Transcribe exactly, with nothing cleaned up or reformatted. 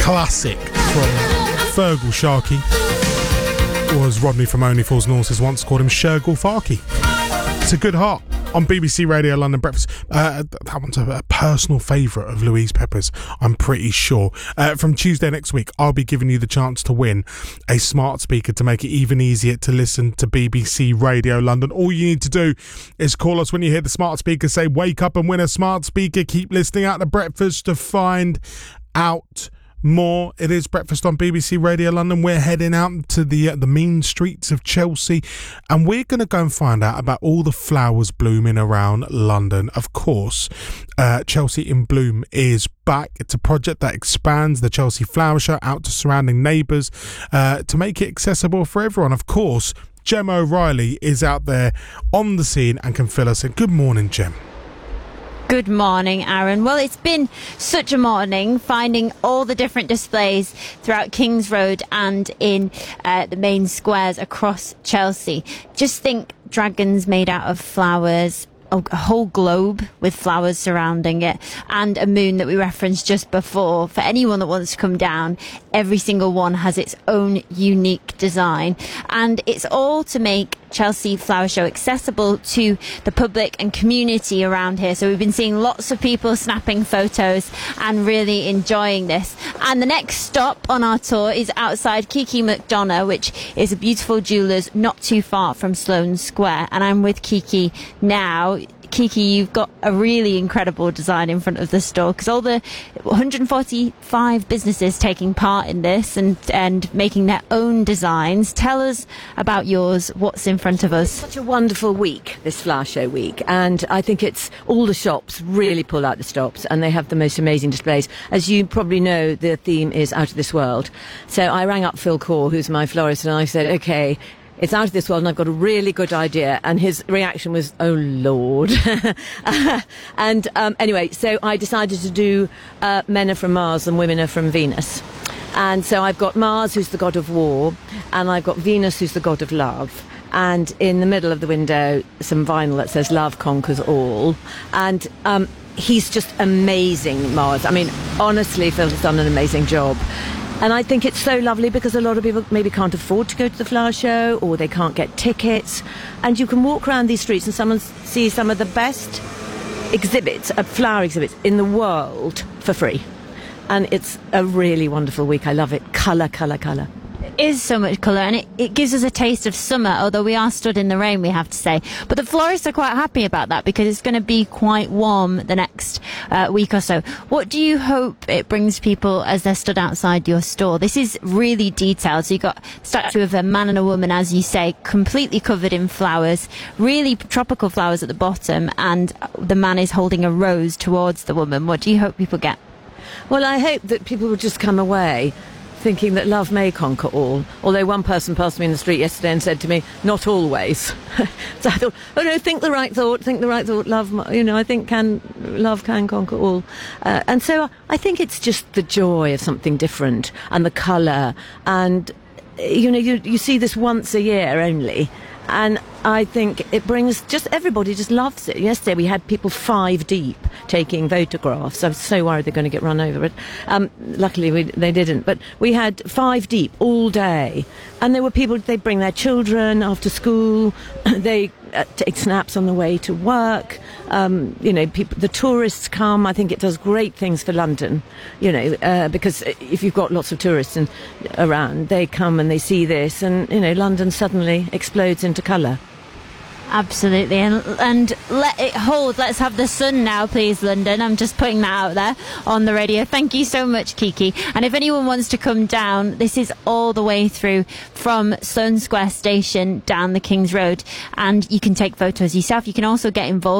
classic from Fergal Sharkey, or as Rodney from Only Fools and Horses once called him, Shergal Farkey. It's a good heart. On B B C Radio London Breakfast. Uh, that one's a, a personal favourite of Louise Pepper's, I'm pretty sure. Uh, from Tuesday next week, I'll be giving you the chance to win a smart speaker to make it even easier to listen to B B C Radio London. All you need to do is call us when you hear the smart speaker, say wake up and win a smart speaker. Keep listening out to Breakfast to find out more. It is Breakfast on B B C Radio London. We're heading out to the uh, the mean streets of Chelsea, and we're going to go and find out about all the flowers blooming around London. Of course, uh, Chelsea in Bloom is back. It's a project that expands the Chelsea Flower Show out to surrounding neighbours uh, to make it accessible for everyone. Of course, Gem O'Reilly is out there on the scene and can fill us in. Good morning, Gem. Good morning, Aaron. Well, it's been such a morning finding all the different displays throughout King's Road and in uh, the main squares across Chelsea. Just think dragons made out of flowers, a whole globe with flowers surrounding it, and a moon that we referenced just before. For anyone that wants to come down, every single one has its own unique design, and it's all to make Chelsea Flower Show accessible to the public and community around here. So we've been seeing lots of people snapping photos and really enjoying this. And the next stop on our tour is outside Kiki McDonough, which is a beautiful jeweller's not too far from Sloane Square. And I'm with Kiki now. Kiki, you've got a really incredible design in front of the store, because all the one hundred forty-five businesses taking part in this and and making their own designs. Tell us about yours. What's in front of us? Such a wonderful week, this flower show week, and I think it's all the shops really pull out the stops, and they have the most amazing displays. As you probably know, the theme is out of this world. So I rang up Phil Core, who's my florist, and I said, okay, it's out of this world and I've got a really good idea. And his reaction was, oh Lord. and um, anyway, so I decided to do uh, Men Are From Mars and Women Are From Venus. And so I've got Mars, who's the god of war, and I've got Venus, who's the god of love. And in the middle of the window, some vinyl that says love conquers all. And um, he's just amazing, Mars. I mean, honestly, Phil's done an amazing job. And I think it's so lovely because a lot of people maybe can't afford to go to the flower show, or they can't get tickets. And you can walk around these streets and someone see some of the best exhibits, uh, flower exhibits in the world for free. And it's a really wonderful week. I love it. Colour, colour, colour. Is so much colour, and it, it gives us a taste of summer, although we are stood in the rain, we have to say. But the florists are quite happy about that because it's going to be quite warm the next uh, week or so. What do you hope it brings people as they're stood outside your store? This is really detailed. So you've got a statue of a man and a woman, as you say, completely covered in flowers, really tropical flowers at the bottom, and the man is holding a rose towards the woman. What do you hope people get? Well, I hope that people will just come away thinking that love may conquer all. Although one person passed me in the street yesterday and said to me, not always. So I thought, oh no, think the right thought, think the right thought, love, you know, I think can love can conquer all. Uh, and so I think it's just the joy of something different, and the colour, and, you know, you, you see this once a year only. And I think it brings just everybody just loves it. Yesterday we had people five deep taking photographs. I was so worried they're going to get run over, but um, luckily we, they didn't. But we had five deep all day, and there were people. They bring their children after school. They uh, take snaps on the way to work. Um, you know, people, the tourists come. I think it does great things for London. You know, uh, because if you've got lots of tourists in, around, they come and they see this, and you know, London suddenly explodes into colour. Absolutely, and and let it hold. Let's have the sun now, please, London. I'm just putting that out there on the radio. Thank you so much, Kiki. And if anyone wants to come down, this is all the way through from Sloane Square Station down the King's Road, and you can take photos yourself. You can also get involved.